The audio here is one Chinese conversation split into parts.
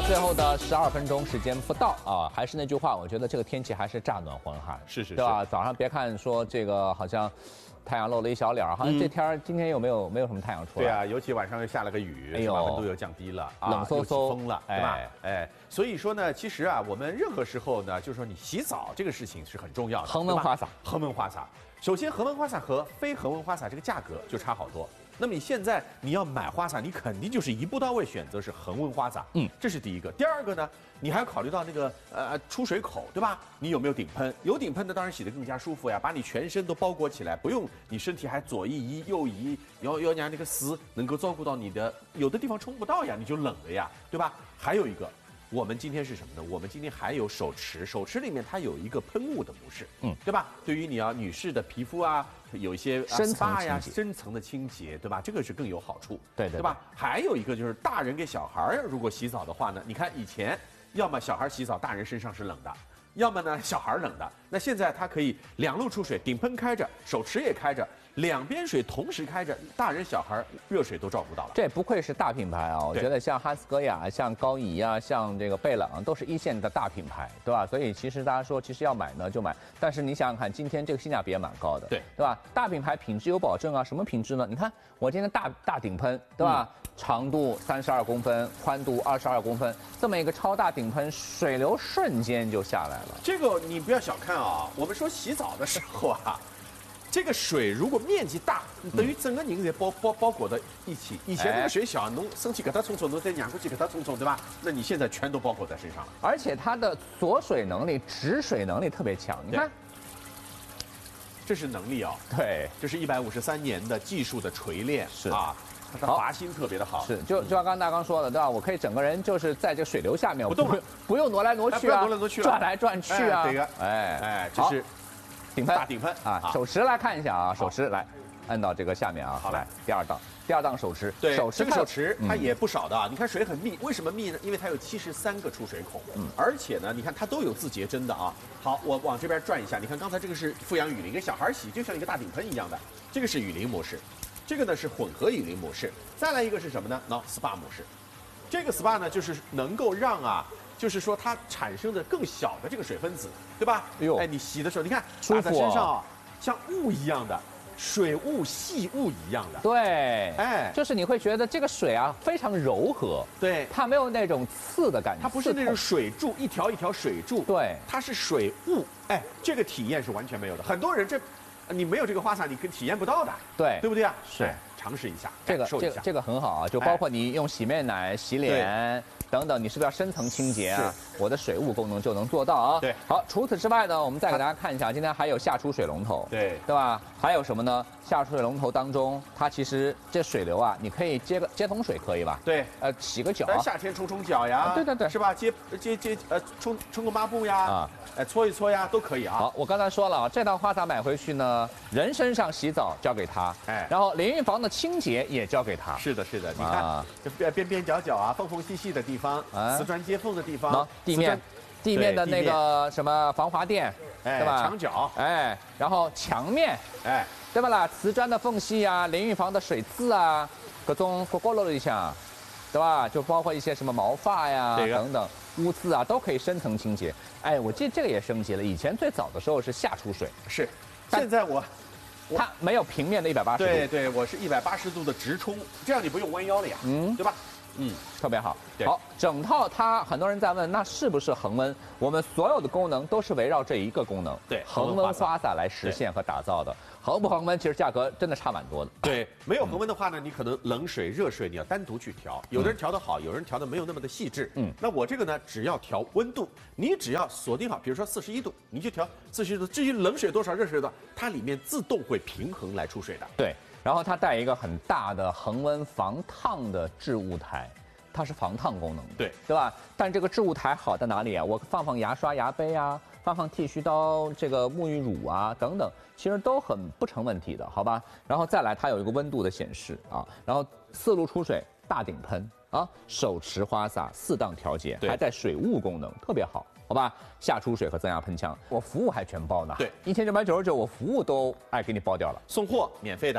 最后的12分钟时间不到啊，还是那句话，我觉得这个天气还是乍暖还寒， 是， 对吧？早上别看说这个好像太阳露了一小脸，好像这天今天没有什么太阳出来。 对啊，尤其晚上又下了个雨， 哎呦， 温度又降低了， 冷飕飕， 风了，对吧？哎，所以说呢，其实啊，我们任何时候呢，就是说你洗澡这个事情是很重要的。 恒温花洒， 恒温花洒。首先，恒温花洒和非恒温花洒这个价格就差好多。那么你现在你要买花洒，你肯定就是一步到位选择是恒温花洒，这是第一个。第二个呢，你还要考虑到那个出水口，对吧？你有没有顶喷？有顶喷的当然洗得更加舒服呀，把你全身都包裹起来，不用你身体还左移右移，要让那个丝能够照顾到你的，有的地方冲不到呀，你就冷了呀，对吧？还有一个。我们今天是什么呢？我们今天还有手持，手持里面它有一个喷雾的模式，对吧？对于你女士的皮肤啊，有一些深层呀、深层的清洁，对吧？这个是更有好处， 对吧？还有一个就是大人给小孩如果洗澡的话呢，你看以前要么小孩洗澡，大人身上是冷的。要么呢，小孩冷的。那现在它可以两路出水，顶喷开着，手持也开着，两边水同时开着，大人小孩热水都照顾到了。 这不愧是大品牌啊！我觉得像哈斯格雅、像高怡啊、像这个贝朗都是一线的大品牌，对吧？所以其实大家说，其实要买呢就买，但是你想想看，今天这个性价比也蛮高的，对吧？大品牌品质有保证啊，什么品质呢？你看我今天大顶喷，对吧？长度32公分，宽度22公分，这么一个超大顶喷，水流瞬间就下来了。 这个你不要小看啊，我们说洗澡的时候啊，这个水如果面积大，等于整个人也包裹在一起。以前那个水小，侬身体给它冲，侬再仰过去给它冲，对吧？那你现在全都包裹在身上了。 而且它的锁水能力、止水能力特别强，你看。 这是能力啊， 对， 这是153年的技术的锤炼，是啊。它的滑心特别的好， 是就像刚大刚说的，对吧？我可以整个人就是在这个水流下面，我不用挪来挪去啊，转来转去啊， 这个，这是顶喷， 大顶喷啊！手持来看一下啊，手持来按到这个下面啊， 好来， 第二档手持， 对，这个手持它也不少的啊。你看水很密，为什么密呢？因为它有73个出水孔，而且呢，你看它都有自洁针的啊。好，我往这边转一下，你看刚才这个是富阳雨淋，给小孩洗就像一个大顶喷一样的，这个是雨淋模式。这个呢是混合雨淋模式，再来一个是什么呢？SPA 模式。这个 SPA 呢就是能够让就是说它产生的更小的这个水分子，对吧？哎，你洗的时候，你看打在身上啊，像雾一样的，水雾、细雾一样的。 对，就是你会觉得这个水啊非常柔和， 对， 它没有那种刺的感觉， 它不是那种水柱，一条一条水柱， 对， 它是水雾，哎，这个体验是完全没有的。很多人你没有这个花洒，你体验不到的，对不对啊？ 是， 尝试一下， 这个很好啊，就包括你用洗面奶洗脸等等，你是不是要深层清洁啊？我的水雾功能就能做到啊。 对， 好，除此之外呢，我们再给大家看一下，今天还有下出水龙头， 对吧？还有什么呢？下出水龙头当中，它其实这水流啊，你可以接桶水可以吧？ 对， 洗个脚， 夏天冲脚呀， 对， 是吧？冲个抹布呀，搓一搓呀，都可以啊。 好，我刚才说了啊，这套花洒买回去呢，人身上洗澡交给他，然后淋浴房的清洁也交给他。 是的，你看，这边边角角啊，缝缝隙隙的地方，瓷砖接缝的地方， 地面的那个什么防滑垫，对吧？ 墙角， 然后墙面，对吧啦？瓷砖的缝隙啊，淋浴房的水渍啊，各种角落一下，对吧？就包括一些什么毛发呀等等污渍啊，都可以深层清洁。哎，我记得这个也升级了，以前最早的时候是下出水， 是，现在它没有平面的180度， 对，我是180度的直冲，这样你不用弯腰了呀，对吧？ 特别好。好，整套它很多人在问，那是不是恒温？我们所有的功能都是围绕这一个功能， 对， 恒温花洒来实现和打造的。恒不恒温，其实价格真的差蛮多的。 对，没有恒温的话呢，你可能冷水、热水你要单独去调，有的人调得好，有人调得没有那么的细致。那我这个呢，只要调温度，你只要锁定好，比如说41度，你就调41度。至于冷水多少、热水多少，它里面自动会平衡来出水的。 对。然后它带一个很大的恒温防烫的置物台，它是防烫功能的，对吧？但这个置物台好在哪里啊？我放牙刷、牙杯啊，放剃须刀、这个沐浴乳啊等等，其实都很不成问题的，好吧？然后再来，它有一个温度的显示啊，然后4路出水，大顶喷啊，手持花洒4档调节，还带水雾功能，特别好。好吧，下出水和增压喷枪，我服务还全包呢。 对 ，1999，我服务都给你包掉了， 送货免费的。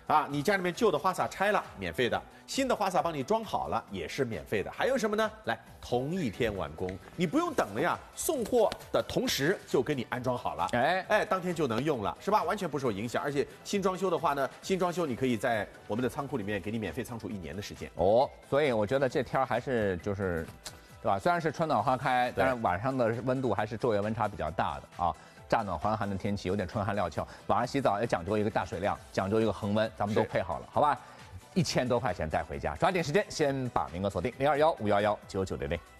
啊，你家里面旧的花洒拆了，免费的；新的花洒帮你装好了，也是免费的。还有什么呢？来，同一天完工，你不用等了呀，送货的同时就给你安装好了，当天就能用了，是吧？完全不受影响。而且新装修的话呢，新装修你可以在我们的仓库里面给你免费仓储1年的时间。 哦，所以我觉得这天还是就是，对吧？虽然是春暖花开，但是晚上的温度还是昼夜温差比较大的啊。乍暖还寒的天气，有点春寒料峭。晚上洗澡也讲究一个大水量，讲究一个恒温，咱们都配好了，好吧？1000多块钱带回家，抓紧时间先把名额锁定0215119900。